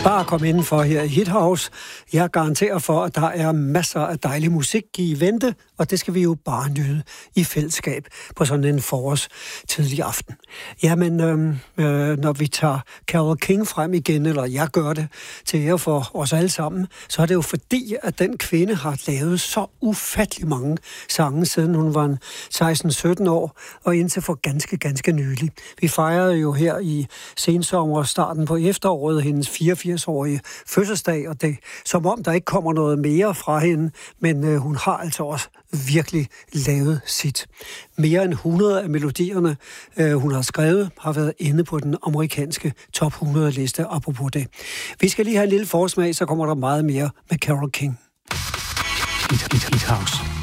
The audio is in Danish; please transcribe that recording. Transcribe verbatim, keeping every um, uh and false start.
Bare kom indenfor her i Hit House. Jeg garanterer for, at der er masser af dejlig musik i vente, og det skal vi jo bare nyde i fællesskab på sådan en forårs tidlig aften. Jamen, øh, øh, når vi tager Carole King frem igen, eller jeg gør det til ære for os alle sammen, så er det jo fordi, at den kvinde har lavet så ufattelig mange sange, siden hun var seksten sytten år, og indtil for ganske, ganske nylig. Vi fejrede jo her i sensommer og starten på efteråret hendes fireogfirs-årige fødselsdag, og det som om der ikke kommer noget mere fra hende, men øh, hun har altså også virkelig lavet sit. Mere end hundrede af melodierne, øh, hun har skrevet, har været inde på den amerikanske top hundrede-liste, apropos det. Vi skal lige have en lille forsmag, så kommer der meget mere med Carole King. Hit, hit, hit house.